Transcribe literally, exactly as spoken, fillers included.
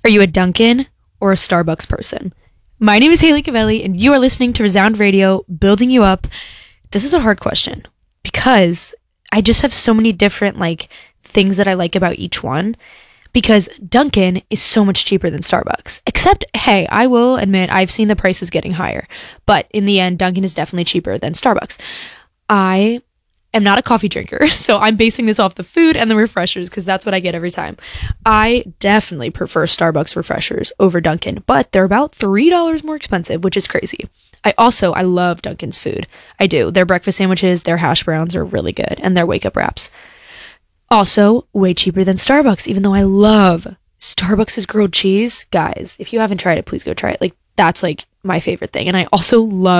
Are you a Dunkin' or a Starbucks person? My name is Haley Cavelli, and you are listening to Resound Radio, building you up. This is a hard question because I just have so many different like things that I like about each one. Because Dunkin' is so much cheaper than Starbucks. Except, hey, I will admit I've seen the prices getting higher. But in the end, Dunkin' is definitely cheaper than Starbucks. I am not a coffee drinker, so I'm basing this off the food and the refreshers because that's what I get every time. I definitely prefer Starbucks refreshers over Dunkin', but they're about three dollars more expensive, which is crazy. I also, I love Dunkin's food. I do. Their breakfast sandwiches, their hash browns are really good, and their wake-up wraps. Also, way cheaper than Starbucks, even though I love Starbucks' grilled cheese. Guys, if you haven't tried it, please go try it. Like, that's like my favorite thing. And I also love